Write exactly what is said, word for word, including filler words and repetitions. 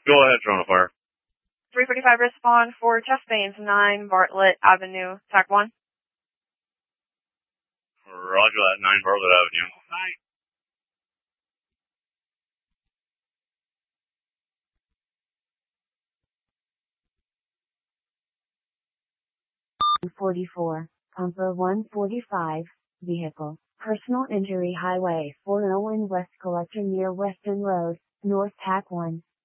Go ahead, Toronto Fire. three forty-five respond for chest pains, nine Bartlett Avenue, T A C one. Roger that, nine Bartlett Avenue. forty-four, Pumper one forty-five, vehicle, personal injury highway four oh one West Collector near Weston Road, North T A C one.